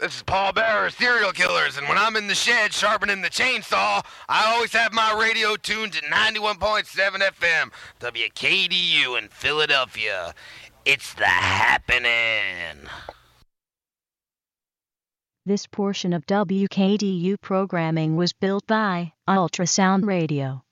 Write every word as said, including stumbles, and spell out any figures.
This is Paul Bearer, Serial Killers, and when I'm in the shed sharpening the chainsaw, I always have my radio tuned to ninety-one point seven F M, W K D U in Philadelphia. It's the happening. This portion of W K D U programming was built by Ultrasound Radio.